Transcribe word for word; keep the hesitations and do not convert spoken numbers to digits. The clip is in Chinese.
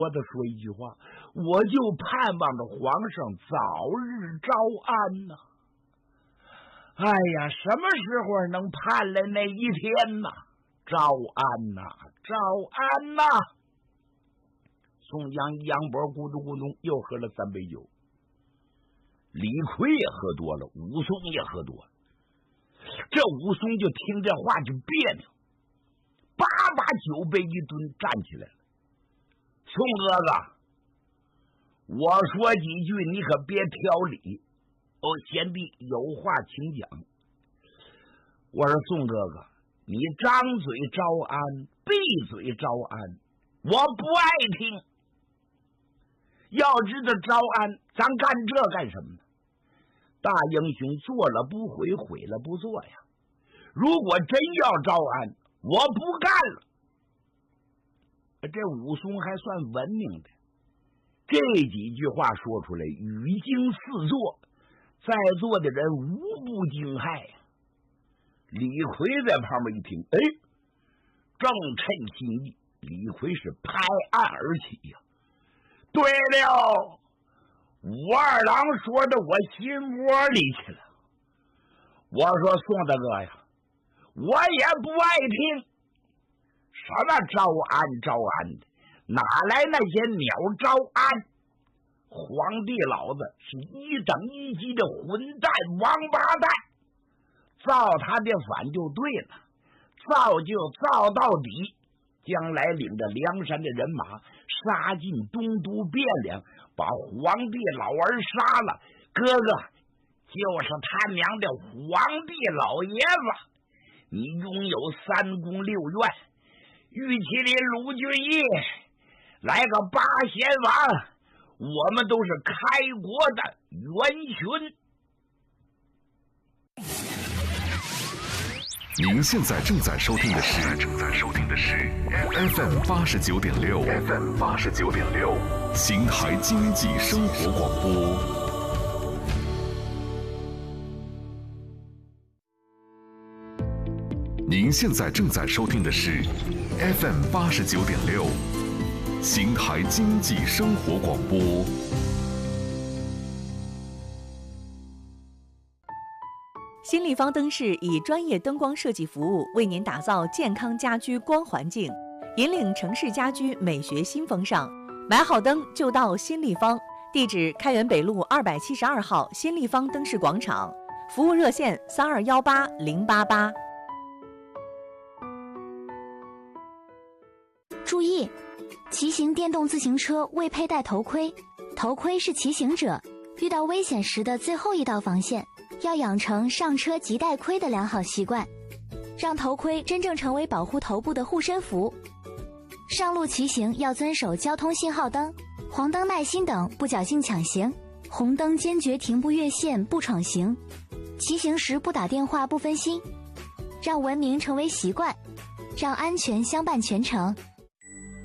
我得说一句话，我就盼望着皇上早日招安呐、啊！哎呀，什么时候能盼来那一天呐？招安呐、啊，招安呐、啊！宋江一扬脖，咕咚咕咚又喝了三杯酒。李逵也喝多了，武松也喝多了。这武松就听这话就别扭，叭把酒杯一蹲，站起来了。宋哥哥，我说几句你可别挑理哦，贤弟有话请讲。我说宋哥哥，你张嘴招安，闭嘴招安，我不爱听。要知道招安，咱干这干什么呢？大英雄做了不悔，悔了不做呀。如果真要招安，我不干了。这武松还算文明的，这几句话说出来，语惊四座，在座的人无不惊骇呀。李逵在旁边一听，哎，正趁心意，李逵是拍案而起呀。对了，武二郎说的我心窝里去了。我说宋大哥呀，我也不爱听什么招安招安的，哪来那些鸟招安？皇帝老子是一等一级的混蛋王八蛋，造他的反就对了，造就造到底。将来领着梁山的人马杀进东都汴梁，把皇帝老儿杀了。哥哥就是他娘的皇帝老爷子，你拥有三宫六院，玉麒麟卢俊义来个八贤王，我们都是开国的元勋。 您现在正在收听的是正在收听的是 F M 八十九点六 F M 八十九点六邢台经济生活广播。您现在正在收听的是 F M 八十九点六邢台经济生活广播。 新立方灯饰以专业灯光设计服务为您打造健康家居光环境，引领城市家居美学新风尚。买好灯就到新立方，地址开元北路二百七十二号新立方灯饰广场，服务热线三二幺八零八八。 注意，骑行电动自行车未佩戴头盔，头盔是骑行者遇到危险时的最后一道防线。要养成上车即戴盔的良好习惯，让头盔真正成为保护头部的护身符。上路骑行要遵守交通信号灯、黄灯耐心等，不侥幸抢行；红灯坚决停步越线，不闯行。骑行时不打电话，不分心，让文明成为习惯，让安全相伴全程。